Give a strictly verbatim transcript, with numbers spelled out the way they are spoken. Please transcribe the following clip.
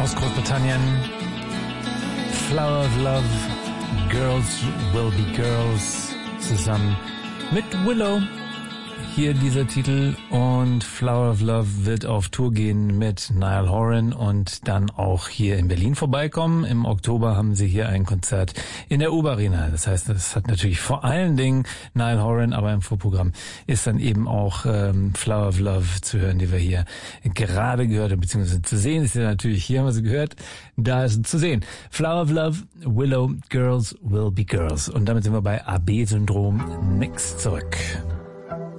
aus Großbritannien. Flower of Love, Girls Will Be Girls, zusammen mit Willow. Hier dieser Titel, und Flower of Love wird auf Tour gehen mit Niall Horan und dann auch hier in Berlin vorbeikommen. Im Oktober haben sie hier ein Konzert in der U-Arena. Das heißt, das hat natürlich vor allen Dingen Niall Horan, aber im Vorprogramm ist dann eben auch ähm, Flower of Love zu hören, die wir hier gerade gehört haben, beziehungsweise zu sehen ist ja natürlich, hier haben wir sie gehört, da ist sie zu sehen. Flower of Love, Willow, Girls Will Be Girls. Und damit sind wir bei A B-Syndrom. Nix zurück.